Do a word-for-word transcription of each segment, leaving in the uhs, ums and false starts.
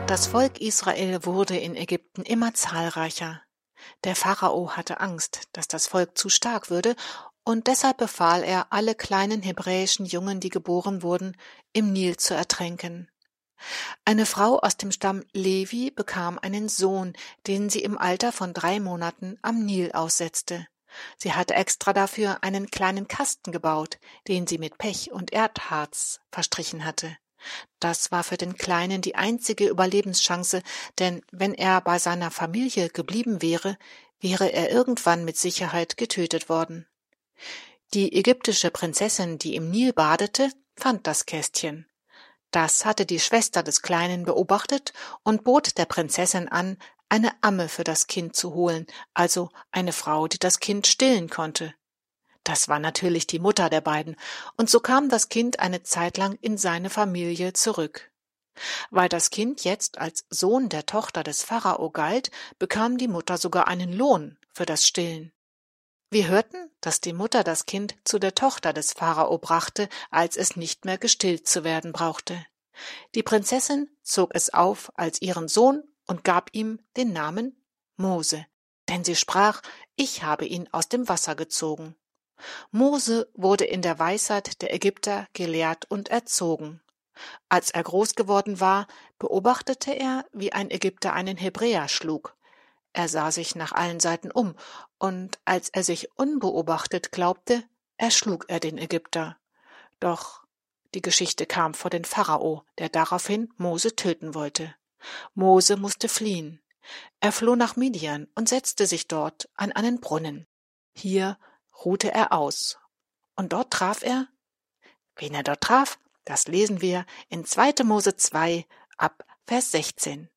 Das Volk Israel wurde in Ägypten immer zahlreicher. Der Pharao hatte Angst, dass das Volk zu stark würde, und deshalb befahl er, alle kleinen hebräischen Jungen, die geboren wurden, im Nil zu ertränken. Eine Frau aus dem Stamm Levi bekam einen Sohn, den sie im Alter von drei Monaten am Nil aussetzte. Sie hatte extra dafür einen kleinen Kasten gebaut, den sie mit Pech und Erdharz verstrichen hatte. Das war für den Kleinen die einzige Überlebenschance, denn wenn er bei seiner Familie geblieben wäre, wäre er irgendwann mit Sicherheit getötet worden. Die ägyptische Prinzessin, die im Nil badete, fand das Kästchen. Das hatte die Schwester des Kleinen beobachtet und bot der Prinzessin an, eine Amme für das Kind zu holen, also eine Frau, die das Kind stillen konnte. Das war natürlich die Mutter der beiden, und so kam das Kind eine Zeit lang in seine Familie zurück. Weil das Kind jetzt als Sohn der Tochter des Pharao galt, bekam die Mutter sogar einen Lohn für das Stillen. Wir hörten, dass die Mutter das Kind zu der Tochter des Pharao brachte, als es nicht mehr gestillt zu werden brauchte. Die Prinzessin zog es auf als ihren Sohn und gab ihm den Namen Mose, denn sie sprach, ich habe ihn aus dem Wasser gezogen. Mose wurde in der Weisheit der Ägypter gelehrt und erzogen. Als er groß geworden war, beobachtete er, wie ein Ägypter einen Hebräer schlug. Er sah sich nach allen Seiten um, und als er sich unbeobachtet glaubte, erschlug er den Ägypter. Doch die Geschichte kam vor den Pharao, der daraufhin Mose töten wollte. Mose musste fliehen. Er floh nach Midian und setzte sich dort an einen Brunnen. Hier ruhte er aus. Und dort traf er, wen er dort traf, das lesen wir in zweiter Mose zwei ab Vers sechzehn.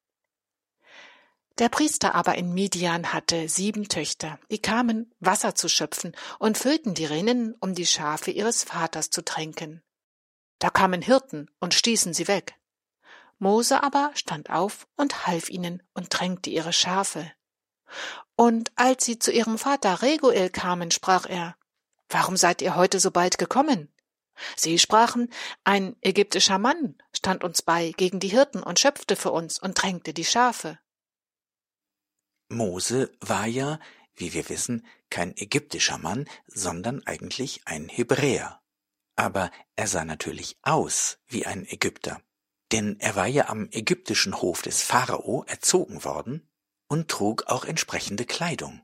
Der Priester aber in Midian hatte sieben Töchter, die kamen, Wasser zu schöpfen und füllten die Rinnen, um die Schafe ihres Vaters zu tränken. Da kamen Hirten und stießen sie weg. Mose aber stand auf und half ihnen und tränkte ihre Schafe. Und als sie zu ihrem Vater Reguel kamen, sprach er, »Warum seid ihr heute so bald gekommen?« Sie sprachen, »Ein ägyptischer Mann stand uns bei gegen die Hirten und schöpfte für uns und tränkte die Schafe.« Mose war ja, wie wir wissen, kein ägyptischer Mann, sondern eigentlich ein Hebräer. Aber er sah natürlich aus wie ein Ägypter, denn er war ja am ägyptischen Hof des Pharao erzogen worden und trug auch entsprechende Kleidung.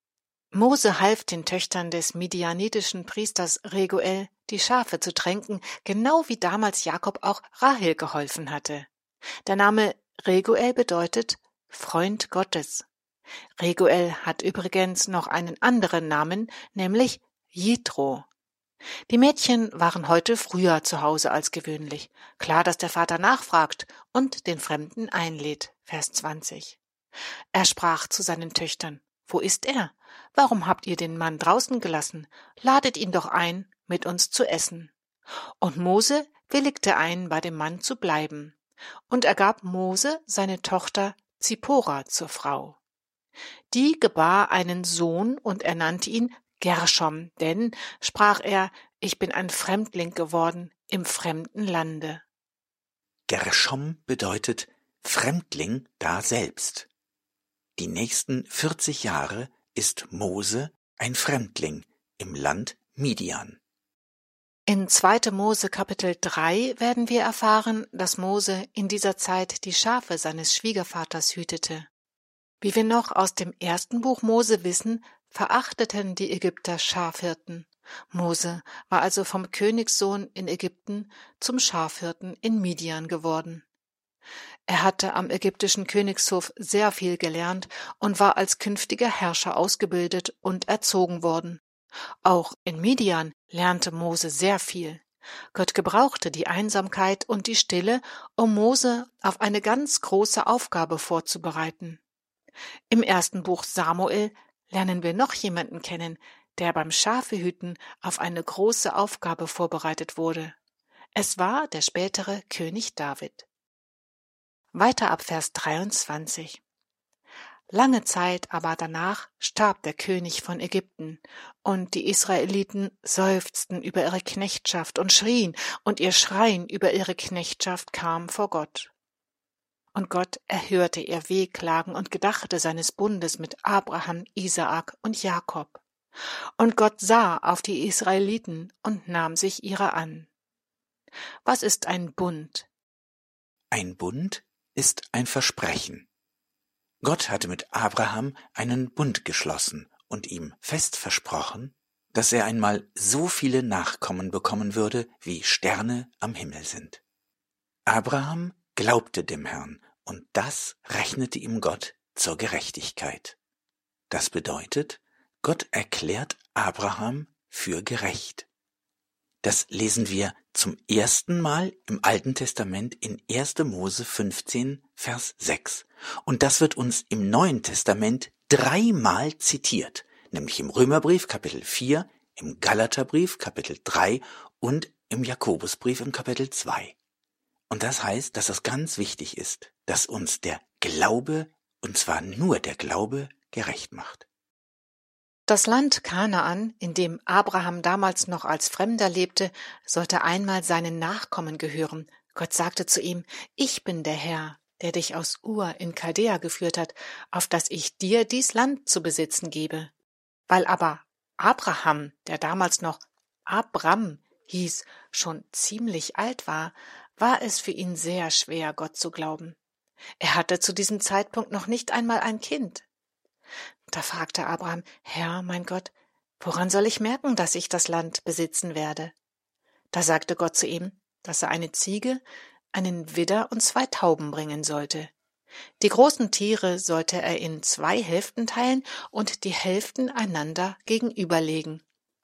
Mose half den Töchtern des midianitischen Priesters Reguel, die Schafe zu tränken, genau wie damals Jakob auch Rahel geholfen hatte. Der Name Reguel bedeutet Freund Gottes. Reguel hat übrigens noch einen anderen Namen, nämlich Jitro. Die Mädchen waren heute früher zu Hause als gewöhnlich. Klar, dass der Vater nachfragt und den Fremden einlädt. Vers zwanzig. Er sprach zu seinen Töchtern, »Wo ist er? Warum habt ihr den Mann draußen gelassen? Ladet ihn doch ein, mit uns zu essen.« Und Mose willigte ein, bei dem Mann zu bleiben. Und er gab Mose seine Tochter Zippora zur Frau. Die gebar einen Sohn und er nannte ihn Gerschom, denn, sprach er, ich bin ein Fremdling geworden im fremden Lande. Gerschom bedeutet Fremdling daselbst. Die nächsten vierzig Jahre ist Mose ein Fremdling im Land Midian. In zweiter Mose Kapitel drei werden wir erfahren, dass Mose in dieser Zeit die Schafe seines Schwiegervaters hütete. Wie wir noch aus dem ersten Buch Mose wissen, verachteten die Ägypter Schafhirten. Mose war also vom Königssohn in Ägypten zum Schafhirten in Midian geworden. Er hatte am ägyptischen Königshof sehr viel gelernt und war als künftiger Herrscher ausgebildet und erzogen worden. Auch in Midian lernte Mose sehr viel. Gott gebrauchte die Einsamkeit und die Stille, um Mose auf eine ganz große Aufgabe vorzubereiten. Im ersten Buch Samuel lernen wir noch jemanden kennen, der beim Schafehüten auf eine große Aufgabe vorbereitet wurde. Es war der spätere König David. Weiter ab Vers dreiundzwanzig. Lange Zeit aber danach starb der König von Ägypten, und die Israeliten seufzten über ihre Knechtschaft und schrien, und ihr Schreien über ihre Knechtschaft kam vor Gott. Und Gott erhörte ihr Wehklagen und gedachte seines Bundes mit Abraham, Isaak und Jakob. Und Gott sah auf die Israeliten und nahm sich ihrer an. Was ist ein Bund? Ein Bund ist ein Versprechen. Gott hatte mit Abraham einen Bund geschlossen und ihm fest versprochen, dass er einmal so viele Nachkommen bekommen würde, wie Sterne am Himmel sind. Abraham glaubte dem Herrn, und das rechnete ihm Gott zur Gerechtigkeit. Das bedeutet, Gott erklärt Abraham für gerecht. Das lesen wir zum ersten Mal im Alten Testament in erster Mose fünfzehn, Vers sechs. Und das wird uns im Neuen Testament dreimal zitiert, nämlich im Römerbrief Kapitel vier, im Galaterbrief Kapitel drei und im Jakobusbrief im Kapitel zwei. Und das heißt, dass es ganz wichtig ist, dass uns der Glaube, und zwar nur der Glaube, gerecht macht. Das Land Kanaan, in dem Abraham damals noch als Fremder lebte, sollte einmal seinen Nachkommen gehören. Gott sagte zu ihm: Ich bin der Herr, der dich aus Ur in Chaldea geführt hat, auf dass ich dir dies Land zu besitzen gebe. Weil aber Abraham, der damals noch Abram hieß, schon ziemlich alt war, war es für ihn sehr schwer, Gott zu glauben. Er hatte zu diesem Zeitpunkt noch nicht einmal ein Kind. Da fragte Abraham: Herr, mein Gott, woran soll ich merken, dass ich das Land besitzen werde? Da sagte Gott zu ihm, dass er eine Ziege, einen Widder und zwei Tauben bringen sollte. Die großen Tiere sollte er in zwei Hälften teilen und die Hälften einander gegenüberlegen.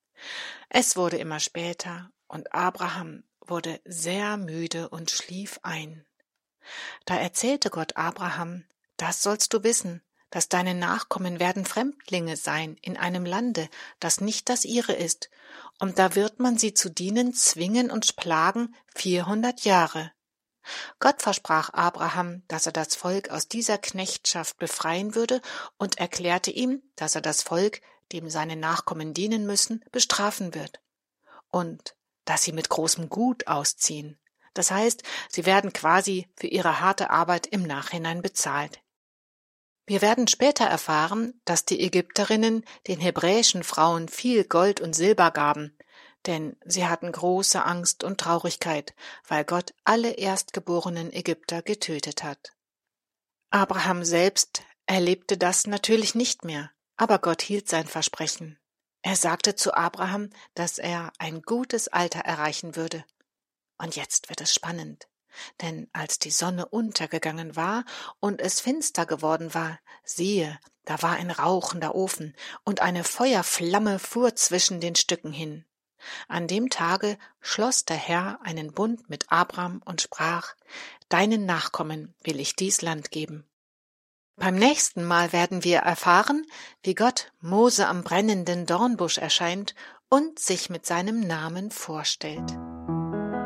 Es wurde immer später und Abraham wurde sehr müde und schlief ein. Da erzählte Gott Abraham: Das sollst du wissen, dass deine Nachkommen werden Fremdlinge sein in einem Lande, das nicht das ihre ist, und da wird man sie zu dienen zwingen und plagen vierhundert Jahre. Gott versprach Abraham, dass er das Volk aus dieser Knechtschaft befreien würde und erklärte ihm, dass er das Volk, dem seine Nachkommen dienen müssen, bestrafen wird. Und dass sie mit großem Gut ausziehen. Das heißt, sie werden quasi für ihre harte Arbeit im Nachhinein bezahlt. Wir werden später erfahren, dass die Ägypterinnen den hebräischen Frauen viel Gold und Silber gaben, denn sie hatten große Angst und Traurigkeit, weil Gott alle erstgeborenen Ägypter getötet hat. Abraham selbst erlebte das natürlich nicht mehr, aber Gott hielt sein Versprechen. Er sagte zu Abraham, dass er ein gutes Alter erreichen würde. Und jetzt wird es spannend. Denn als die Sonne untergegangen war und es finster geworden war, siehe, da war ein rauchender Ofen, und eine Feuerflamme fuhr zwischen den Stücken hin. An dem Tage schloss der Herr einen Bund mit Abram und sprach: Deinen Nachkommen will ich dies Land geben. Beim nächsten Mal werden wir erfahren, wie Gott Mose am brennenden Dornbusch erscheint und sich mit seinem Namen vorstellt.